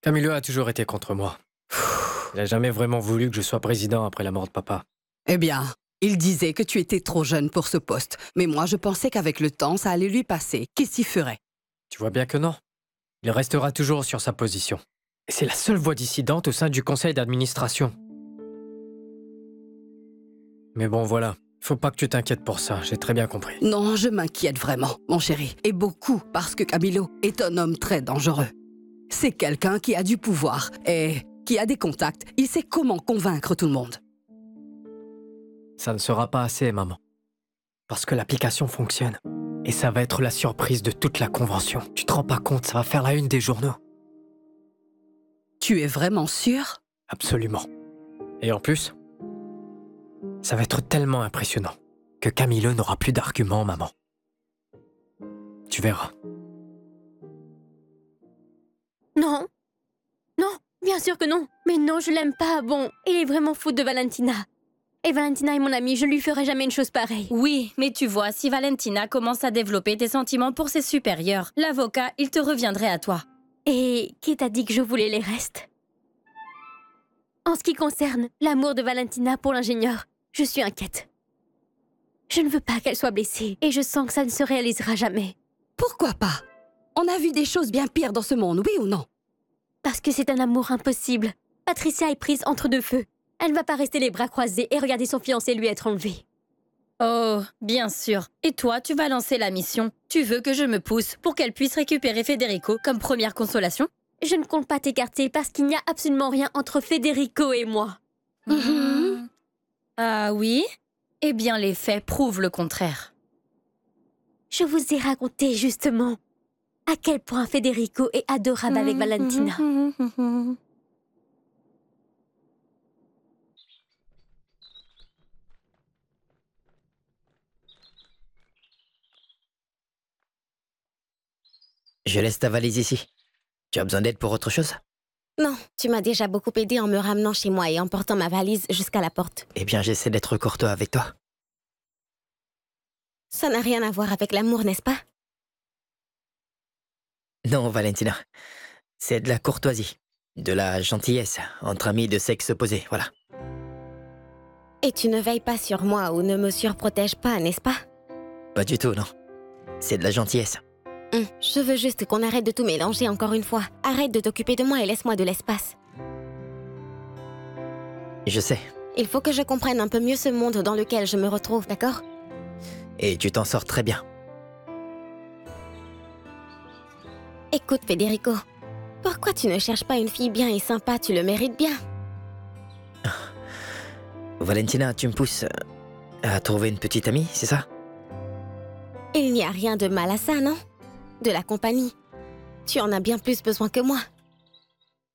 Camilo a toujours été contre moi. Il n'a jamais vraiment voulu que je sois président après la mort de papa. Eh bien, il disait que tu étais trop jeune pour ce poste. Mais moi, je pensais qu'avec le temps, ça allait lui passer, qu'il s'y ferait. Tu vois bien que non. Il restera toujours sur sa position. Et c'est la seule voix dissidente au sein du conseil d'administration. Mais bon, voilà. Faut pas que tu t'inquiètes pour ça, j'ai très bien compris. Non, je m'inquiète vraiment, mon chéri. Et beaucoup, parce que Camilo est un homme très dangereux. C'est quelqu'un qui a du pouvoir et qui a des contacts. Il sait comment convaincre tout le monde. Ça ne sera pas assez, maman. Parce que l'application fonctionne. Et ça va être la surprise de toute la convention. Tu te rends pas compte, ça va faire la une des journaux. Tu es vraiment sûr? Absolument. Et en plus, ça va être tellement impressionnant que Camilo n'aura plus d'arguments, maman. Tu verras. Non. Non, bien sûr que non. Mais non, je l'aime pas. Bon, il est vraiment fou de Valentina. Et Valentina est mon amie, je lui ferai jamais une chose pareille. Oui, mais tu vois, si Valentina commence à développer des sentiments pour ses supérieurs, l'avocat, il te reviendrait à toi. Et qui t'a dit que je voulais les restes? En ce qui concerne l'amour de Valentina pour l'ingénieur, je suis inquiète. Je ne veux pas qu'elle soit blessée, et je sens que ça ne se réalisera jamais. Pourquoi pas? On a vu des choses bien pires dans ce monde, oui ou non? Parce que c'est un amour impossible. Patricia est prise entre deux feux. Elle ne va pas rester les bras croisés et regarder son fiancé lui être enlevé. Oh, bien sûr. Et toi, tu vas lancer la mission. Tu veux que je me pousse pour qu'elle puisse récupérer Federico comme première consolation? Je ne compte pas t'écarter parce qu'il n'y a absolument rien entre Federico et moi. Ah oui? Eh bien, les faits prouvent le contraire. Je vous ai raconté justement à quel point Federico est adorable avec Valentina. Je laisse ta valise ici. Tu as besoin d'aide pour autre chose? Non, tu m'as déjà beaucoup aidé en me ramenant chez moi et en portant ma valise jusqu'à la porte. Eh bien, j'essaie d'être courtois avec toi. Ça n'a rien à voir avec l'amour, n'est-ce pas? Non, Valentina. C'est de la courtoisie. De la gentillesse entre amis de sexe opposé, voilà. Et tu ne veilles pas sur moi ou ne me surprotèges pas, n'est-ce pas? Pas du tout, non. C'est de la gentillesse. Je veux juste qu'on arrête de tout mélanger encore une fois. Arrête de t'occuper de moi et laisse-moi de l'espace. Je sais. Il faut que je comprenne un peu mieux ce monde dans lequel je me retrouve, d'accord? Et tu t'en sors très bien. Écoute, Federico. Pourquoi tu ne cherches pas une fille bien et sympa? Tu le mérites bien. Valentina, tu me pousses à trouver une petite amie, c'est ça? Il n'y a rien de mal à ça, non? De la compagnie. Tu en as bien plus besoin que moi.